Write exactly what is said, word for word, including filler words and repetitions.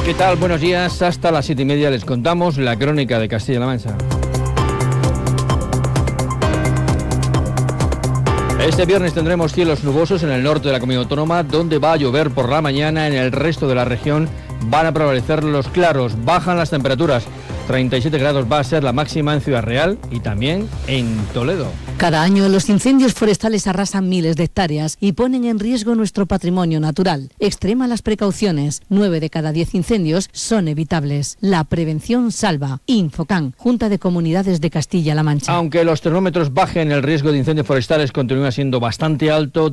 ¿Qué tal? Buenos días. Hasta las siete y media les contamos la crónica de Castilla-La Mancha. Este viernes tendremos cielos nubosos en el norte de la comunidad autónoma, donde va a llover por la mañana. En el resto de la región van a prevalecer los claros. Bajan las temperaturas. treinta y siete grados va a ser la máxima en Ciudad Real y también en Toledo. Cada año los incendios forestales arrasan miles de hectáreas y ponen en riesgo nuestro patrimonio natural. Extrema las precauciones. Nueve de cada diez incendios son evitables. La prevención salva. Infocan, Junta de Comunidades de Castilla-La Mancha. Aunque los termómetros bajen, el riesgo de incendios forestales continúa siendo bastante alto.